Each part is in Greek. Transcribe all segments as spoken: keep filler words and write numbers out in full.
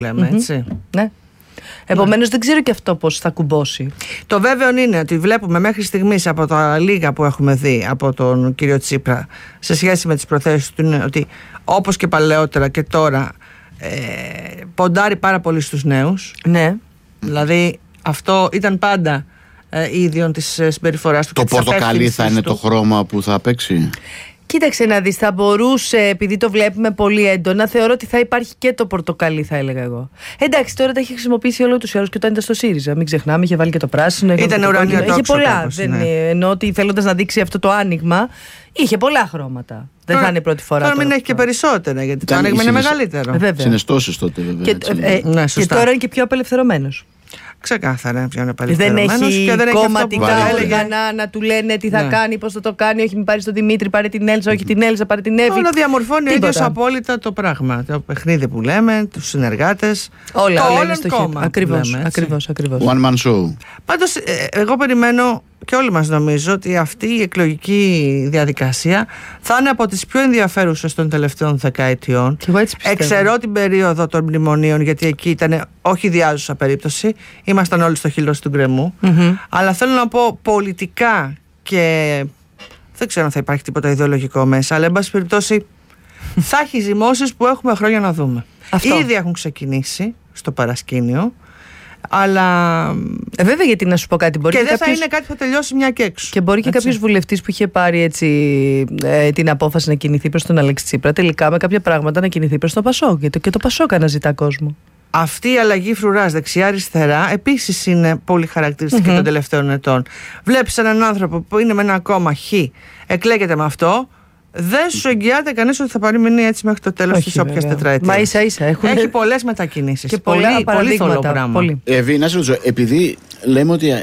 λέμε, mm-hmm. έτσι. Ναι. Επομένως δεν ξέρω και αυτό πώς θα κουμπώσει. Το βέβαιο είναι ότι βλέπουμε μέχρι στιγμής από τα λίγα που έχουμε δει από τον κύριο Τσίπρα σε σχέση με τις προθέσεις του, είναι ότι όπως και παλαιότερα και τώρα ε, ποντάρει πάρα πολύ στους νέους. Ναι. Δηλαδή αυτό ήταν πάντα ε, ίδιον της συμπεριφοράς του. Το πορτοκαλί θα είναι το χρώμα που θα παίξει. Κοίταξε να δεις, θα μπορούσε, επειδή το βλέπουμε πολύ έντονα, θεωρώ ότι θα υπάρχει και το πορτοκαλί, θα έλεγα εγώ. Εντάξει, τώρα τα έχει χρησιμοποιήσει όλο τους άλλους και όταν ήταν στο ΣΥΡΙΖΑ. Μην ξεχνάμε, είχε βάλει και το πράσινο. Ήταν ουρανιοτόξο. Είχε πολλά. Κάπως, δεν, ναι. Ενώ ότι θέλοντας να δείξει αυτό το άνοιγμα, είχε πολλά χρώματα. Δεν θα είναι η πρώτη φορά. Τώρα μην έχει και περισσότερα, γιατί το άνοιγμα είναι μεγαλύτερο. Συναισθώσεις τότε, βέβαια. Και, ε, ναι, και τώρα είναι και πιο απελευθερωμένος. Ξεκάθαρα, πιο δεν έχει και δεν κομματικά όργανα να του λένε τι θα ναι. κάνει, πώς θα το κάνει. Όχι, μην πάρει τον Δημήτρη, πάρε την Έλσα. Όχι, την Έλσα, πάρε την Εύη. Όλο διαμορφώνει ο ίδιος απόλυτα το πράγμα. Το παιχνίδι που λέμε, τους συνεργάτες. Όλα, το όλα είναι στο κόμμα. Ακριβώς, ακριβώς, ακριβώς. One man show. Πάντως, εγώ περιμένω και όλοι μας νομίζω ότι αυτή η εκλογική διαδικασία θα είναι από τις πιο ενδιαφέρουσες των τελευταίων δεκαετιών. Εξαιρώ την περίοδο των μνημονίων, γιατί εκεί ήταν όχι διάζουσα περίπτωση. Ήμασταν όλοι στο χείλος του γκρεμού. Mm-hmm. Αλλά θέλω να πω πολιτικά και δεν ξέρω αν θα υπάρχει τίποτα ιδεολογικό μέσα, αλλά εν πάση περιπτώσει θα έχει ζυμώσεις που έχουμε χρόνια να δούμε. Αυτό. Ήδη έχουν ξεκινήσει στο παρασκήνιο. Αλλά. Ε, βέβαια, γιατί να σου πω κάτι. Μπορεί και, και δεν κάποιος... θα είναι κάτι που θα τελειώσει μια και έξω. Και μπορεί και κάποιο βουλευτή που είχε πάρει έτσι, ε, την απόφαση να κινηθεί προς τον Αλέξη Τσίπρα, τελικά με κάποια πράγματα να κινηθεί προς το Πασόκ. Γιατί και το Πασόκ αναζητά κόσμο. Αυτή η αλλαγή φρουράς δεξιά-αριστερά επίσης είναι πολύ χαρακτηριστική mm-hmm. των τελευταίων ετών. Βλέπεις έναν άνθρωπο που είναι με ένα κόμμα Χ, εκλέγεται με αυτό. Δεν σου εγγυάται κανείς ότι θα παραμείνει έτσι μέχρι το τέλος της όποιας τετραετίας. Μα ίσα ίσα έχουν... Έχει πολλές μετακινήσεις και πολλά παραδείγματα. Πολύ. Εύη, να σε ρωτήσω, επειδή λέμε ότι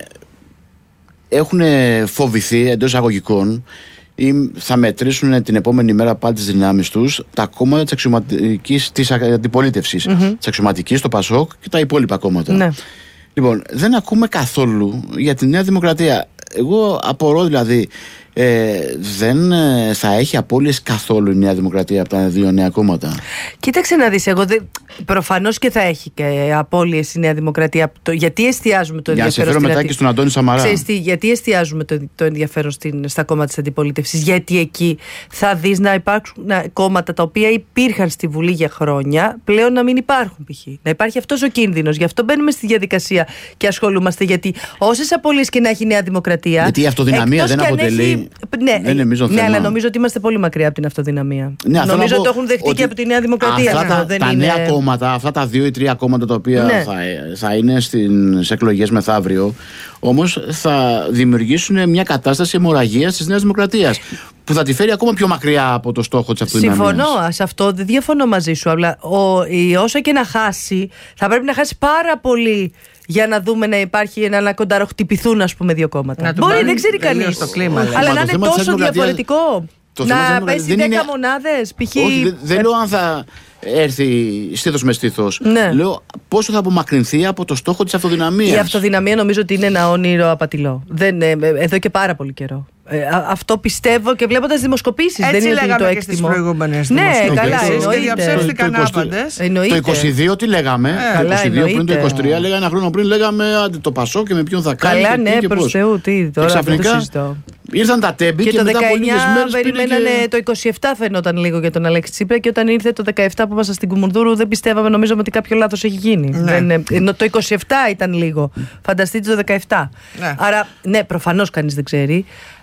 έχουν φοβηθεί εντός αγωγικών ή θα μετρήσουν την επόμενη μέρα πάλι τις δυνάμεις τους τα κόμματα της αξιωματικής, της αντιπολίτευσης, mm-hmm. της αξιωματικής, το Πασόκ και τα υπόλοιπα κόμματα. Ναι. Λοιπόν, δεν ακούμε καθόλου για τη Νέα Δημοκρατία. Εγώ απορώ δηλαδή, ε, δεν ε, θα έχει απώλειες καθόλου η Νέα Δημοκρατία από τα δύο νέα κόμματα? Κοίταξε να δεις, εγώ δεν... προφανώς και θα έχει και απώλειες η Νέα Δημοκρατία. Το... Γιατί εστιάζουμε το ενδιαφέρον? Για να σε φέρω μετά και στον Αντώνη Σαμαρά. Ξέρεις τι, γιατί εστιάζουμε το, το ενδιαφέρον στην, στα κόμματα της αντιπολίτευσης? Γιατί εκεί θα δεις να υπάρξουν να, κόμματα τα οποία υπήρχαν στη Βουλή για χρόνια πλέον να μην υπάρχουν π.χ. Να υπάρχει αυτός ο κίνδυνος. Γι' αυτό μπαίνουμε στη διαδικασία και ασχολούμαστε. Γιατί όσες απώλειες και να έχει η Νέα Δημοκρατία. Γιατί η αυτοδυναμία δεν αποτελεί. Έχει... Ναι, δεν νομίζω ναι, θέμα. Αλλά νομίζω ότι είμαστε πολύ μακριά από την αυτοδυναμία. Ναι, νομίζω ότι το έχουν δεχτεί και από τη Νέα Δημοκρατία. Αυτά τα, δεν τα είναι... νέα κόμματα, αυτά τα δύο ή τρία κόμματα τα οποία ναι. θα, θα είναι στις εκλογές μεθαύριο, όμως θα δημιουργήσουν μια κατάσταση αιμορραγίας της Νέας Δημοκρατίας που θα τη φέρει ακόμα πιο μακριά από το στόχο της αυτοδυναμίας. Συμφωνώ, σε αυτό δεν διαφωνώ μαζί σου. Αλλά ο, η, όσο και να χάσει, θα πρέπει να χάσει πάρα πολύ για να δούμε να υπάρχει ένα να κονταροχτυπηθούν, ας πούμε, δύο κόμματα. Μπορεί, δεν ξέρει κανείς. Αλλά να είναι τόσο διαφορετικό. Να παίζει δέκα μονάδες, π.χ. Όχι, δεν λέω αν θα έρθει στήθος με στήθος. Ναι. Λέω πόσο θα απομακρυνθεί από το στόχο της αυτοδυναμίας. Η αυτοδυναμία νομίζω ότι είναι ένα όνειρο απατηλό. Δεν, εδώ και πάρα πολύ καιρό. Ε, αυτό πιστεύω και βλέποντας δημοσκοπήσεις. Έτσι δεν είναι λέγαμε το και έκτιμο. στις προηγούμενες ναι, δημοσκοπήσεις. Καλά, εννοείται. Και διαψεύστηκαν άπαντες. Το είκοσι δύο τι λέγαμε? Ε, το καλά, είκοσι δύο εννοείται. πριν το είκοσι τρία λέγανε ένα χρόνο πριν λέγαμε το Πασό και με ποιον θα κάνει. Καλά, και ναι, και προς Θεού, τι τώρα. Ξαφνικά ήρθαν τα τέμπη και, και, και το μετά από λίγες μέρες περιμένανε και... το είκοσι επτά φαινόταν λίγο για τον Αλέξη Τσίπρα και όταν ήρθε το δεκαεπτά που ήμασταν στην Κουμουνδούρου δεν πιστεύαμε, νομίζαμε ότι κάποιο λάθος έχει γίνει. Ναι. Δεν, ενώ το είκοσι επτά ήταν λίγο. Φανταστείτε το δεκαεπτά. Ναι. Άρα, ναι, προφανώς κανείς δεν ξέρει.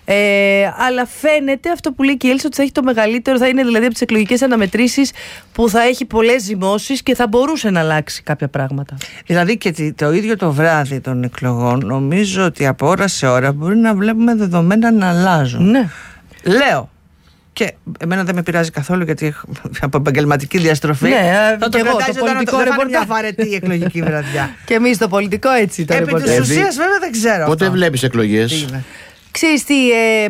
Ε, αλλά φαίνεται αυτό που λέει και η Έλσα ότι θα έχει το μεγαλύτερο, θα είναι δηλαδή από τις εκλογικές αναμετρήσεις που θα έχει πολλές ζυμώσεις και θα μπορούσε να αλλάξει κάποια πράγματα. Δηλαδή και το ίδιο το βράδυ των εκλογών νομίζω ότι από ώρα σε ώρα μπορεί να βλέπουμε δεδομένα να αλλάζουν. Ναι. Λέω. Και εμένα δεν με πειράζει καθόλου γιατί από επαγγελματική διαστροφή ναι, θα το κρατάει ζωντανό, το δεν θα είναι μια βαρετή εκλογική βραδιά. Και εμείς το πολιτικό έτσι το Επί της ουσίας βέβαια δεν ξέρω. Πότε αυτό. βλέπεις εκλογές? Ξέρεις τι, ε,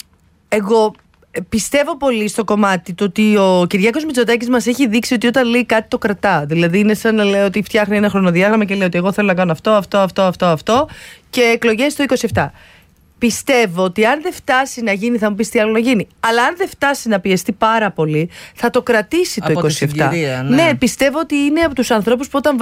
εγώ πιστεύω πολύ στο κομμάτι το ότι ο Κυριάκος Μητσοτάκης μας έχει δείξει ότι όταν λέει κάτι το κρατά. Δηλαδή είναι σαν να λέει ότι φτιάχνει ένα χρονοδιάγραμμα και λέει ότι εγώ θέλω να κάνω αυτό, αυτό, αυτό, αυτό, αυτό και εκλογές το είκοσι επτά. πιστεύω ότι αν δεν φτάσει να γίνει, θα μου πεις τι άλλο να γίνει. Αλλά αν δεν φτάσει να πιεστεί πάρα πολύ, θα το κρατήσει το από είκοσι επτά. Συγκυρία, ναι. ναι, πιστεύω ότι είναι από τους ανθρώπους που όταν